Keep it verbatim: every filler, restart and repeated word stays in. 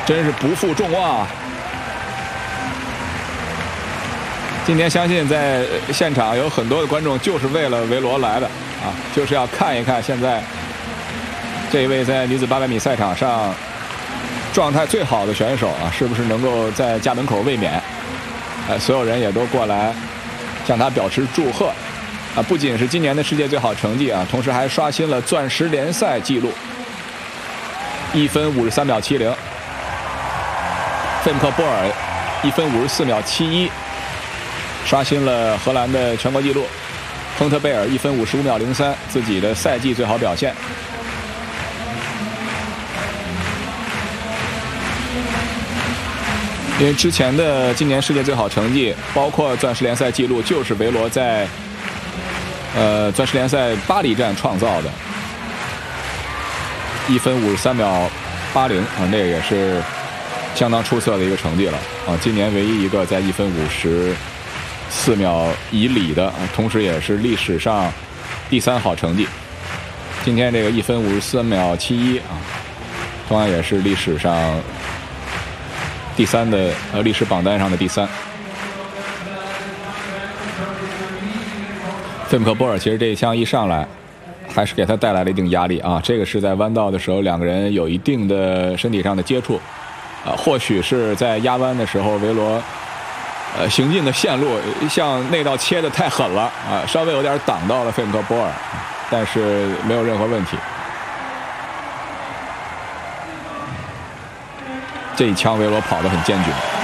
真是不负众望啊！今天相信在现场有很多的观众就是为了维罗来的啊，就是要看一看现在这一位在女子八百米赛场上状态最好的选手啊，是不是能够在家门口卫冕？呃，所有人也都过来向他表示祝贺啊！不仅是今年的世界最好成绩啊，同时还刷新了钻石联赛纪录，一分五十三秒七零。费姆克波尔一分五十四秒七一。刷新了荷兰的全国纪录，亨特贝尔一分五十五秒零三，自己的赛季最好表现。因为之前的今年世界最好成绩，包括钻石联赛纪录，就是维罗在呃钻石联赛巴黎站创造的，一分五十三秒八零啊，那个也是相当出色的一个成绩了啊。今年唯一一个在一分五十四秒以里的，同时也是历史上第三好成绩。今天这个一分五十四秒七一啊，同样也是历史上第三的呃历史榜单上的第三。费姆克波尔其实这一枪一上来，还是给他带来了一定压力啊。这个是在弯道的时候，两个人有一定的身体上的接触，啊，或许是在压弯的时候，维罗。呃，行进的线路像那道切的太狠了啊，稍微有点挡到了费姆克波尔，但是没有任何问题。这一枪维罗跑得很坚决。